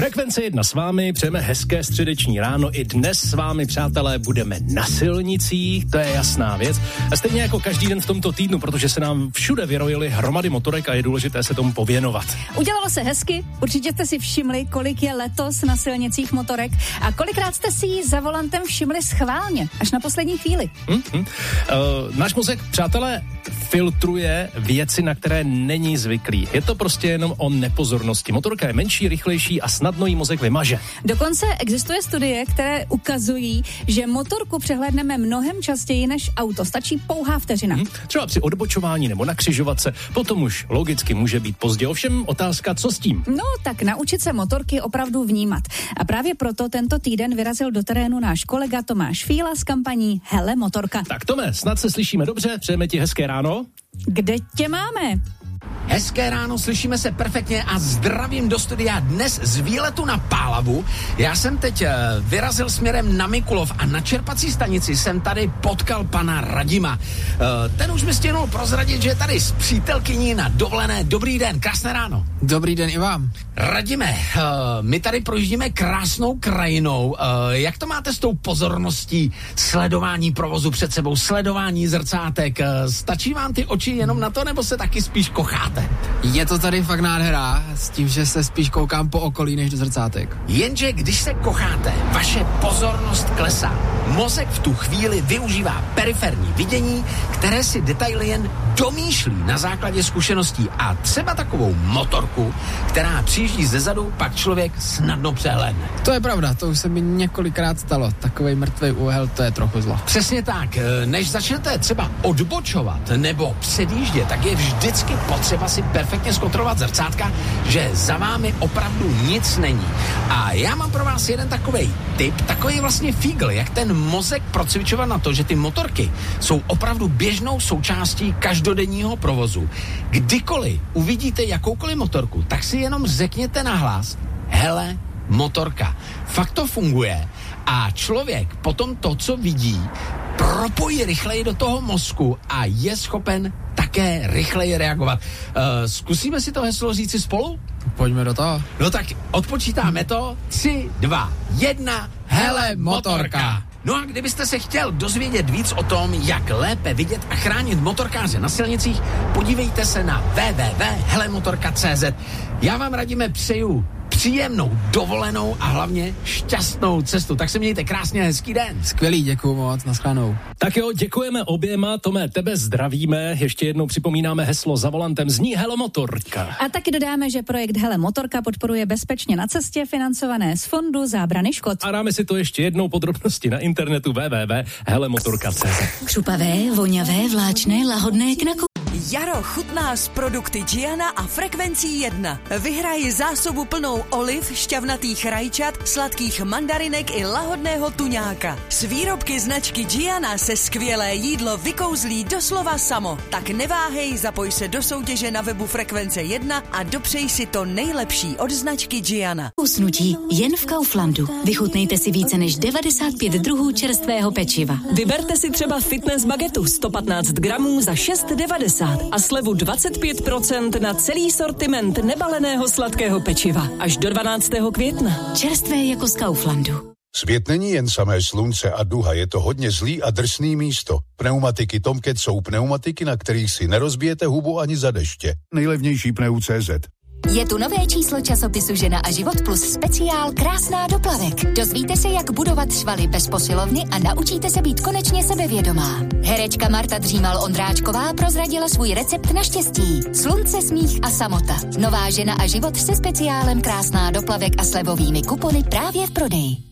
Frekvence 1 s vámi, přejeme hezké středeční ráno. I dnes s vámi, přátelé, budeme na silnicích, to je jasná věc. A stejně jako každý den v tomto týdnu, protože se nám všude vyrojily hromady motorek a je důležité se tomu pověnovat. Udělalo se hezky, určitě jste si všimli, kolik je letos na silnicích motorek a kolikrát jste si ji za volantem všimli schválně, až na poslední chvíli. Náš mozek, přátelé, filtruje věci, na které není zvyklý. Je to prostě jenom o nepozornosti. Motorka je menší, rychlejší a snadno jí mozek vymaže. Dokonce existuje studie, které ukazují, že motorku přehlédneme mnohem častěji než auto. Stačí pouhá vteřina. Třeba při odbočování nebo na křižovatce, potom už logicky může být pozdě. Ovšem otázka, co s tím? No, tak naučit se motorky opravdu vnímat. A právě proto tento týden vyrazil do terénu náš kolega Tomáš Fíla s kampaní Hele motorka. Tak Tome, snad se slyšíme dobře, přejeme ti hezké ráno. Kde tě máme? Hezké ráno, slyšíme se perfektně a zdravím do studia dnes z výletu na Pálavu. Já jsem teď vyrazil směrem na Mikulov a na čerpací stanici jsem tady potkal pana Radima. Ten už mi stihnul prozradit, že je tady s přítelkyní na dovolené. Dobrý den, krásné ráno. Dobrý den i vám. Radime, my tady projíždíme krásnou krajinou. Jak to máte s tou pozorností sledování provozu před sebou, sledování zrcátek? Stačí vám ty oči jenom na to, nebo se taky spíš kocháte? Je to tady fakt nádhera, s tím, že se spíš koukám po okolí než do zrcátek. Jenže když se kocháte, vaše pozornost klesá. Mozek v tu chvíli využívá periferní vidění, které si detaily jen domýšlí na základě zkušeností a třeba takovou motorku, která přijíždí zezadu, pak člověk snadno přehlédne. To je pravda, to už se mi několikrát stalo. Takovej mrtvej úhel, to je trochu zlo. Přesně tak, než začnete třeba odbočovat nebo předjíždět, tak je vždycky potřeba si perfektně zkontrolovat zrcátka, že za vámi opravdu nic není. A já mám pro vás jeden takovej tip, takový vlastně fígl, jak ten mozek procvičovat na to, že ty motorky jsou opravdu běžnou součástí každodenního provozu. Kdykoliv uvidíte jakoukoliv motorku, tak si jenom řekněte nahlas: hele, motorka. Fakt to funguje a člověk potom to, co vidí, propojí rychleji do toho mozku a je schopen také rychleji reagovat. Zkusíme si to heslo říci spolu? Pojďme do toho. No tak odpočítáme to. 3, 2, 1. Hele, motorka. No a kdybyste se chtěl dozvědět víc o tom, jak lépe vidět a chránit motorkáře na silnicích, podívejte se na www.helemotorka.cz. Já vám radíme přeju příjemnou dovolenou a hlavně šťastnou cestu. Tak se mějte krásně a hezký den. Skvělý, děkuju moc, naschledanou. Tak jo, děkujeme oběma, Tome, tebe zdravíme. Ještě jednou připomínáme heslo za volantem, zní Hele motorka. A taky dodáme, že projekt Hele motorka podporuje Bezpečně na cestě, financované z Fondu zábrany škod. A dáme si to ještě jednou, podrobnosti na internetu www.helemotorka.cz. Křupavé, voňavé, vláčné, lahodné k naku. Jaro chutná s produkty Giana a Frekvencí 1. Vyhraj zásobu plnou oliv, šťavnatých rajčat, sladkých mandarinek i lahodného tuňáka. S výrobky značky Giana se skvělé jídlo vykouzlí doslova samo. Tak neváhej, zapoj se do soutěže na webu Frekvence 1 a dopřej si to nejlepší od značky Giana. Usnutí jen v Kauflandu. Vychutnejte si více než 95 druhů čerstvého pečiva. Vyberte si třeba fitness bagetu 115 gramů za 6,90 a slevu 25% na celý sortiment nebaleného sladkého pečiva až do 12. května. Čerstvé jako z Kauflandu. Svět není jen samé slunce a duha, je to hodně zlý a drsný místo. Pneumatiky Tomcat jsou pneumatiky, na kterých si nerozbijete hubu ani za deště. Nejlevnější pneu.cz. Je tu nové číslo časopisu Žena a život plus speciál Krásná do plavek. Dozvíte se, jak budovat svaly bez posilovny a naučíte se být konečně sebevědomá. Herečka Marta Dřímal-Ondráčková prozradila svůj recept na štěstí. Slunce, smích a samota. Nová Žena a život se speciálem Krásná do plavek a slevovými kupony právě v prodeji.